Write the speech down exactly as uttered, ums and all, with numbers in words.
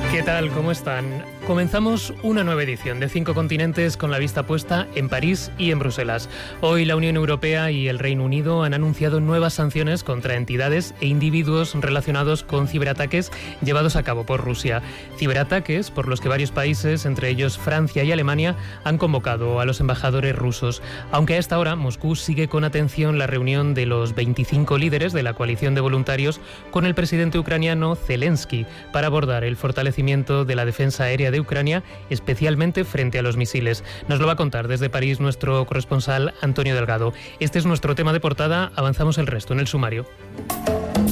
¿Qué tal? ¿Cómo están? Comenzamos una nueva edición de Cinco Continentes con la vista puesta en París y en Bruselas. Hoy la Unión Europea y el Reino Unido han anunciado nuevas sanciones contra entidades e individuos relacionados con ciberataques llevados a cabo por Rusia. Ciberataques por los que varios países, entre ellos Francia y Alemania, han convocado a los embajadores rusos. Aunque a esta hora Moscú sigue con atención la reunión de los veinticinco líderes de la coalición de voluntarios con el presidente ucraniano Zelensky para abordar el fortalecimiento de la defensa aérea de Ucrania, especialmente frente a los misiles. Nos lo va a contar desde París nuestro corresponsal Antonio Delgado. Este es nuestro tema de portada. Avanzamos el resto en el sumario.